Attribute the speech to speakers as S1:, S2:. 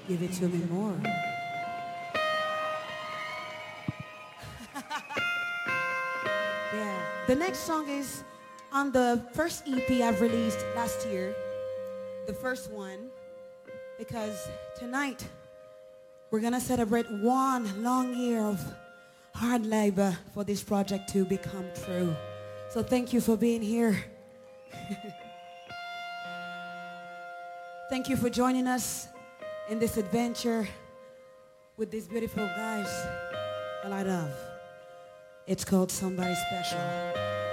S1: Give it to me more. Yeah. The next song is on the first EP I've released last year. The first one. Because tonight we're gonna celebrate 1 long year of hard labor for this project to become true. So thank you for being here. Thank you for joining us in this adventure with these beautiful guys that I love. It's called Somebody Special.